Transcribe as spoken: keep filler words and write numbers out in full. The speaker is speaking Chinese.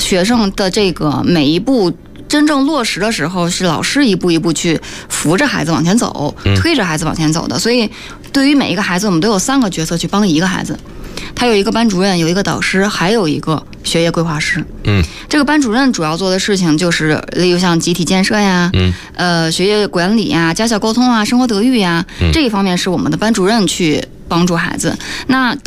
学生的这个每一步真正落实的时候，是老师一步一步去扶着孩子往前走，推着孩子往前走的。所以对于每一个孩子，我们都有三个角色去帮一个孩子。他有一个班主任，有一个导师，还有一个学业规划师。 嗯， 这个班主任主要做的事情就是，例如像集体建设呀， 嗯， 呃，学业管理呀、家校沟通啊、生活德育呀， 嗯、 这一方面是我们的班主任去帮助孩子。那